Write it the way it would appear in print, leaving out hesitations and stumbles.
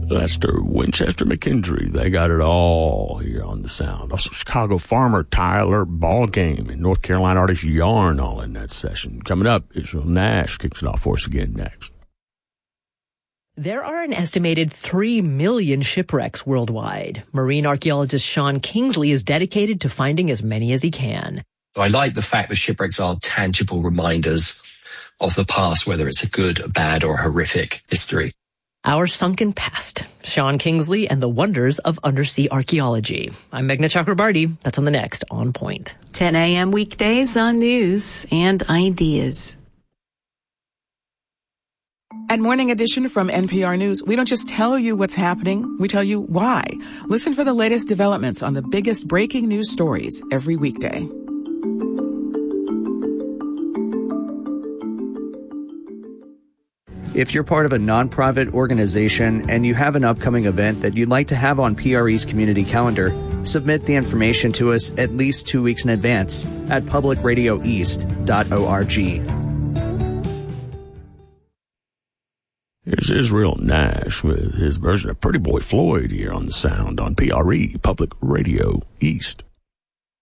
Lester, Winchester, McKendree, they got it all here on the Sound. Also, Chicago farmer Tyler Ballgame and North Carolina artist Yarn all in that session. Coming up, Israel Nash kicks it off for us again next. There are an estimated 3 million shipwrecks worldwide. Marine archaeologist Sean Kingsley is dedicated to finding as many as he can. I like the fact that shipwrecks are tangible reminders of the past, whether it's a good, a bad, or horrific history. Our Sunken Past, Sean Kingsley and the Wonders of Undersea Archaeology. I'm Meghna Chakrabarti. That's on the next On Point. 10 a.m. weekdays on News and Ideas. At Morning Edition from NPR News, we don't just tell you what's happening, we tell you why. Listen for the latest developments on the biggest breaking news stories every weekday. If you're part of a nonprofit organization and you have an upcoming event that you'd like to have on PRE's community calendar, submit the information to us at least 2 weeks in advance at publicradioeast.org. Here's Israel Nash with his version of Pretty Boy Floyd here on the Sound on PRE, Public Radio East.